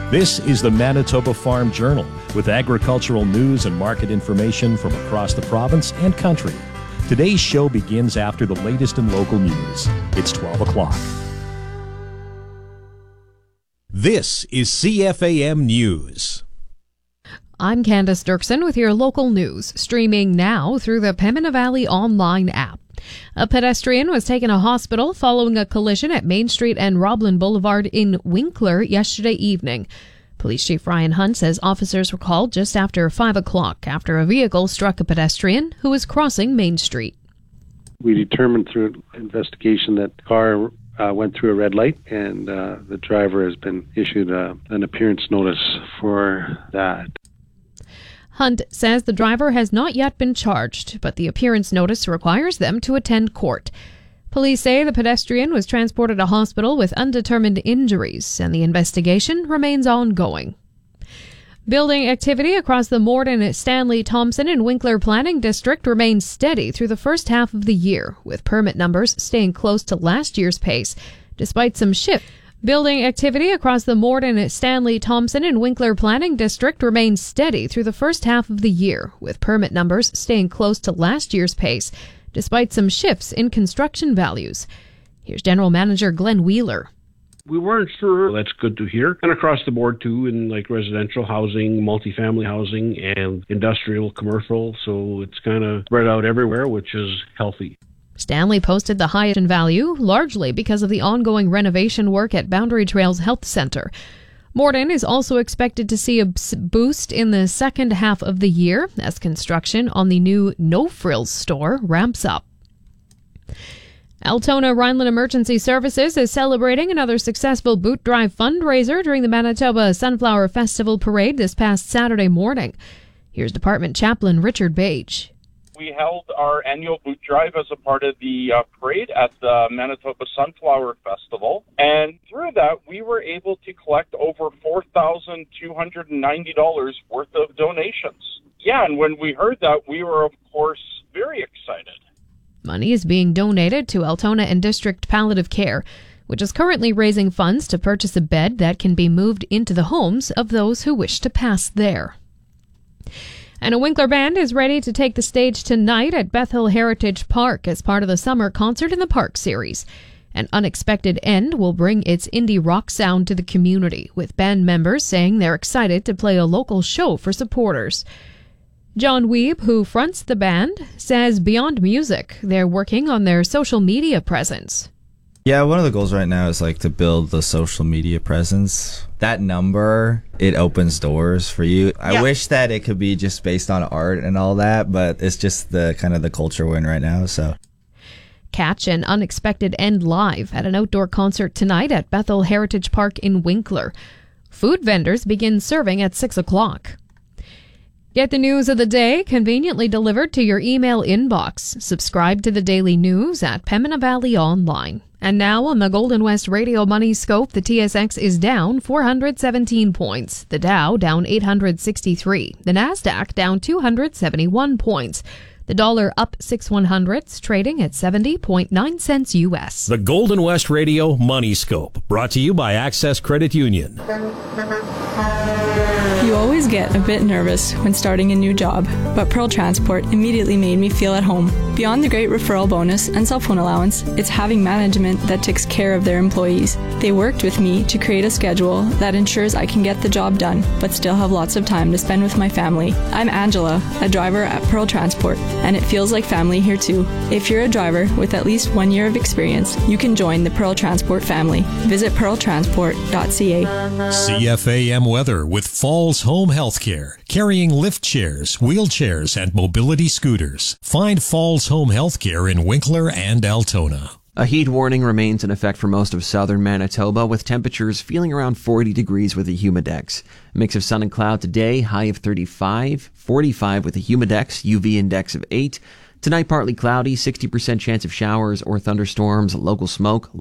This is the Manitoba Farm Journal with agricultural news and market information from across the province and country. Today's show begins after the latest in local news. It's 12 o'clock. This is CFAM News. I'm Candace Dirksen with your local news, streaming now through the Pembina Valley online app. A pedestrian was taken to hospital following a collision at Main Street and Roblin Boulevard in Winkler yesterday evening. Police Chief Ryan Hunt says officers were called just after 5 o'clock after a vehicle struck a pedestrian who was crossing Main Street. We determined through investigation that the car went through a red light, and the driver has been issued an appearance notice for that. Hunt says the driver has not yet been charged, but the appearance notice requires them to attend court. Police say the pedestrian was transported to hospital with undetermined injuries, and the investigation remains ongoing. Building activity across the Morden, Stanley, Thompson, and Winkler Planning District remains steady through the first half of the year, with permit numbers staying close to last year's pace, despite some shift. Building activity across the Morden, Stanley, Thompson, and Winkler Planning District remains steady through the first half of the year, with permit numbers staying close to last year's pace, despite some shifts in construction values. Here's General Manager Glenn Wheeler. We weren't sure. That's good to hear. And across the board, too, in like residential housing, multifamily housing, and industrial, commercial. So it's kind of spread out everywhere, which is healthy. Stanley posted the highest in value, largely because of the ongoing renovation work at Boundary Trails Health Centre. Morden is also expected to see a boost in the second half of the year as construction on the new No Frills store ramps up. Altona Rhineland Emergency Services is celebrating another successful boot drive fundraiser during the Manitoba Sunflower Festival Parade this past Saturday morning. Here's Department Chaplain Richard Bage. We held our annual boot drive as a part of the parade at the Manitoba Sunflower Festival. And through that, we were able to collect over $4,290 worth of donations. Yeah, and when we heard that, we were, of course, very excited. Money is being donated to Altona and District Palliative Care, which is currently raising funds to purchase a bed that can be moved into the homes of those who wish to pass there. And a Winkler band is ready to take the stage tonight at Bethel Heritage Park as part of the Summer Concert in the Park series. An Unexpected End will bring its indie rock sound to the community, with band members saying they're excited to play a local show for supporters. John Weeb, who fronts the band, says beyond music, they're working on their social media presence. Yeah, one of the goals right now is to build the social media presence. That number, it opens doors for you. I wish that it could be just based on art and all that, but it's just the kind of the culture we're in right now, so. Catch An Unexpected End live at an outdoor concert tonight at Bethel Heritage Park in Winkler. Food vendors begin serving at 6 o'clock. Get the news of the day conveniently delivered to your email inbox. Subscribe to the daily news at Pembina Valley Online. And now on the Golden West Radio Money Scope, the TSX is down 417 points. The Dow down 863. The Nasdaq down 271 points. The dollar up 6/100, trading at 70.9 cents U.S. The Golden West Radio Money Scope, brought to you by Access Credit Union. You always get a bit nervous when starting a new job, but Pearl Transport immediately made me feel at home. Beyond the great referral bonus and cell phone allowance, it's having management that takes care of their employees. They worked with me to create a schedule that ensures I can get the job done, but still have lots of time to spend with my family. I'm Angela, a driver at Pearl Transport, and it feels like family here too. If you're a driver with at least 1 year of experience, you can join the Pearl Transport family. Visit pearltransport.ca. CFAM weather with Falls Home Healthcare, carrying lift chairs, wheelchairs, and mobility scooters. Find Falls Home Healthcare in Winkler and Altona. A heat warning remains in effect for most of southern Manitoba, with temperatures feeling around 40 degrees with a humidex. A mix of sun and cloud today, high of 35, 45 with a humidex, UV index of 8. Tonight, partly cloudy, 60% chance of showers or thunderstorms, local smoke.